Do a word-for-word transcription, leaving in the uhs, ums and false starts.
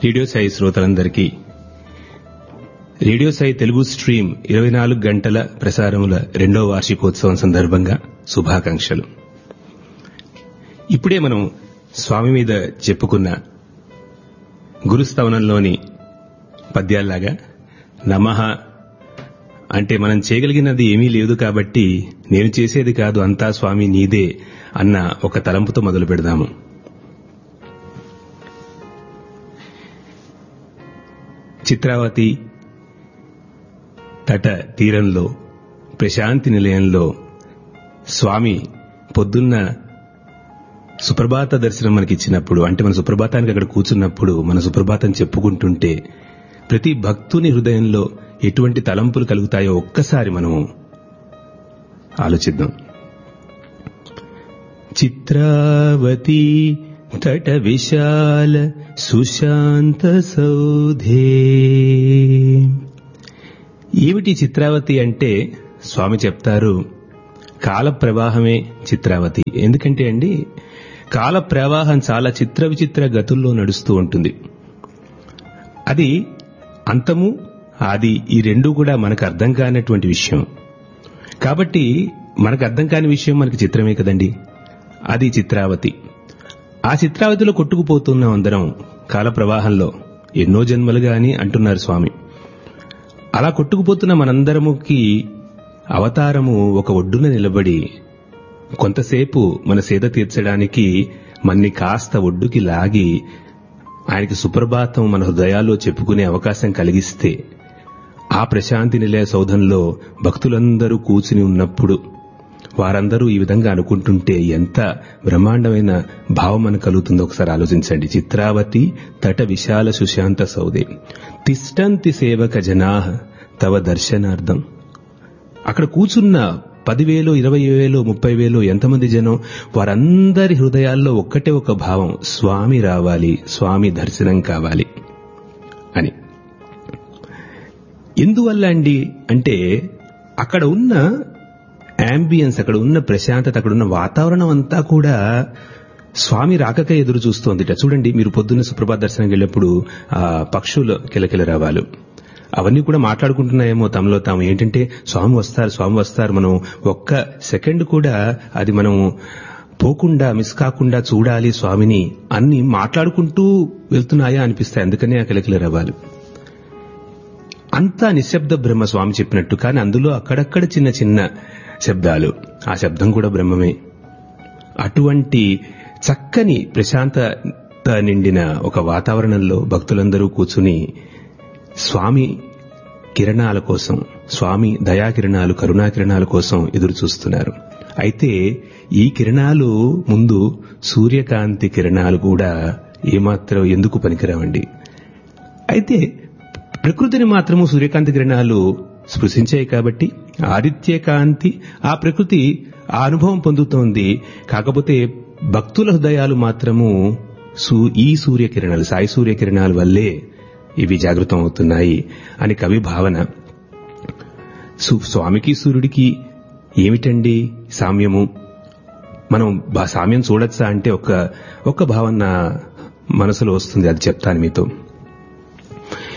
Radio Sai శ్రోతలందరికీ radio Sai Telugu stream ఇరవై నాలుగు గంటల ప్రసారముల రెండో వార్షికోత్సవం సందర్భంగా శుభాకాంక్షలు. ఇప్పుడే మనం స్వామి మీద చెప్పుకున్న గురుస్తవనంలోని పద్యాల్లాగా నమః అంటే మనం చేయగలిగినది ఏమీ లేదు కాబట్టి నేను చేసేది కాదు అంతా స్వామి నీదే అన్న ఒక తలంపుతో మొదలు పెడదాము. చిత్రావతి తట తీరంలో ప్రశాంతి నిలయంలో స్వామి పొద్దున్న సుప్రభాత దర్శనం మనకిచ్చినప్పుడు, అంటే మన సుప్రభాతానికి అక్కడ కూర్చున్నప్పుడు మన సుప్రభాతం చెప్పుకుంటుంటే ప్రతి భక్తుని హృదయంలో ఎటువంటి తలంపులు కలుగుతాయో ఒక్కసారి మనం ఆలోచిద్దాం. చిత్రావతి తట విశాల సుశాంత సౌధే. ఏమిటి చిత్రావతి అంటే స్వామి చెప్తారు, కాల ప్రవాహమే చిత్రావతి. ఎందుకంటే అండి, కాల ప్రవాహం చాలా చిత్ర విచిత్ర గతుల్లో నడుస్తూ ఉంటుంది. అది అంతము ఆది ఈ రెండు కూడా మనకు అర్థం కానటువంటి విషయం. కాబట్టి మనకు అర్థం కాని విషయం మనకి చిత్రమే కదండి. అది చిత్రావతి. ఆ చిత్రావతిలో కొట్టుకుపోతున్నాం అందరం కాల ప్రవాహంలో ఎన్నో జన్మలుగా అని అంటున్నారు స్వామి. అలా కొట్టుకుపోతున్న మనందరముకి అవతారము ఒక ఒడ్డున నిలబడి కొంతసేపు మన సేద తీర్చడానికి మన్ని కాస్త ఒడ్డుకి లాగి ఆయనకి సుప్రభాతం మన హృదయాల్లో చెప్పుకునే అవకాశం కలిగిస్తే, ఆ ప్రశాంతి నిలయ సౌధంలో భక్తులందరూ కూర్చుని ఉన్నప్పుడు వారందరూ ఈ విధంగా అనుకుంటుంటే ఎంత బ్రహ్మాండమైన భావం మనకు కలుగుతుందో ఒకసారి ఆలోచించండి. చిత్రావతి తట విశాల సుశాంత సౌదే తిష్టంతి సేవక జనాః తవ దర్శనార్థం. అక్కడ కూర్చున్న పదివేలు ఇరవై వేలు ముప్పై వేలు ఎంతమంది జనం, వారందరి హృదయాల్లో ఒక్కటే ఒక భావం, స్వామి రావాలి, స్వామి దర్శనం కావాలి అని. ఎందువల్ల అండి అంటే అక్కడ ఉన్న యాంబియన్స్, అక్కడ ఉన్న ప్రశాంతత, అక్కడ ఉన్న వాతావరణం అంతా కూడా స్వామి రాకకే ఎదురు చూస్తోందిట. చూడండి, మీరు పొద్దున్న సుప్రభాత దర్శనంకి వెళ్ళినప్పుడు ఆ పక్షులు కిలకిల రావాలు అవన్నీ కూడా మాట్లాడుకుంటున్నాయేమో తమలో తాము. ఏంటంటే స్వామి వస్తారు, స్వామి వస్తారు. మనం ఒక్క సెకండ్ కూడా అది మనం పోకుండా మిస్ కాకుండా చూడాలి స్వామిని అన్ని మాట్లాడుకుంటూ వెళ్తున్నాయా అనిపిస్తాయి. అందుకనే ఆ కిలకిల రావాలు. అంతా నిశ్శబ్ద బ్రహ్మ స్వామి చెప్పినట్టు. కానీ అందులో అక్కడక్కడ చిన్న చిన్న శబ్దాలు, ఆ శబ్దం కూడా బ్రహ్మమే. అటువంటి చక్కని ప్రశాంతత నిండిన ఒక వాతావరణంలో భక్తులందరూ కూర్చుని స్వామి కిరణాల కోసం, స్వామి దయాకిరణాలు, కరుణాకిరణాల కోసం ఎదురు చూస్తున్నారు. అయితే ఈ కిరణాలు ముందు సూర్యకాంతి కిరణాలు కూడా ఏమాత్రం ఎందుకు పనికిరావండి. అయితే ప్రకృతిని మాత్రము సూర్యకాంతి కిరణాలు స్పృశించాయి కాబట్టి ఆదిత్యకాంతి, ఆ ప్రకృతి ఆ అనుభవం పొందుతోంది. కాకపోతే భక్తుల హృదయాలు మాత్రము ఈ సూర్యకిరణాలు, సాయి సూర్యకిరణాల వల్లే ఇవి జాగృతం అవుతున్నాయి అని కవి భావన. స్వామికి సూర్యుడికి ఏమిటండి సామ్యము? మనం సామ్యం చూడొచ్చా అంటే ఒక ఒక భావన మనసులో వస్తుంది, అది చెప్తాను మీతో.